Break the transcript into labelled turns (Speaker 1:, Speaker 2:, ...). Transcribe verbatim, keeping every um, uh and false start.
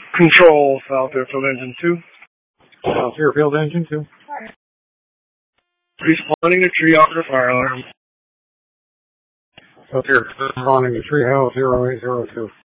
Speaker 1: Control, South Airfield Engine two.
Speaker 2: South Airfield Engine two.
Speaker 1: Responding to treehouse or fire alarm.
Speaker 2: South Airfield responding to treehouse zero eight zero two.